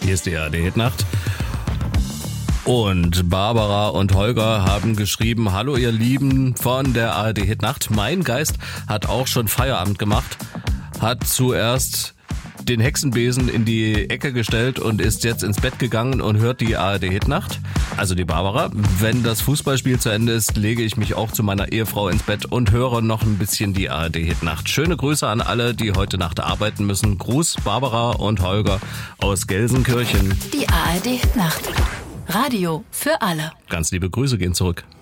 Hier ist die ARD-Hitnacht. Und Barbara und Holger haben geschrieben: Hallo ihr Lieben von der ARD-Hitnacht. Mein Geist hat auch schon Feierabend gemacht, hat zuerst den Hexenbesen in die Ecke gestellt und ist jetzt ins Bett gegangen und hört die ARD-Hitnacht. Also die Barbara. Wenn das Fußballspiel zu Ende ist, lege ich mich auch zu meiner Ehefrau ins Bett und höre noch ein bisschen die ARD-Hitnacht. Schöne Grüße an alle, die heute Nacht arbeiten müssen. Gruß Barbara und Holger aus Gelsenkirchen. Die ARD-Hitnacht. Radio für alle. Ganz liebe Grüße gehen zurück.